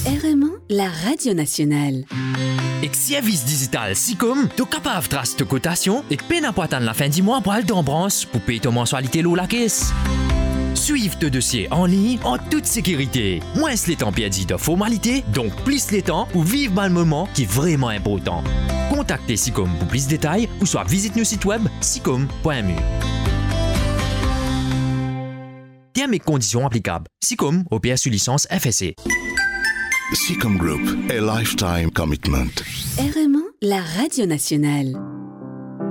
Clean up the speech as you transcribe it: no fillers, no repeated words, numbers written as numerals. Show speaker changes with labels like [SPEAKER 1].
[SPEAKER 1] RMA, la radio nationale.
[SPEAKER 2] Et service digital SICOM, tu es capable de tracer ta cotation et peine à attendre la fin du mois pour aller dans branche pour payer ta mensualité l'eau la caisse. Suive tes dossiers en ligne en toute sécurité. Moins les temps perdus de formalités, donc plus les temps pour vivre le moment qui est vraiment important. Contactez SICOM pour plus de détails ou soit visite nos sites web sicom.mu. Termes et conditions applicables. SICOM, opère sur licence FSC.
[SPEAKER 3] SICOM Group, a lifetime commitment.
[SPEAKER 1] RMA, la radio nationale.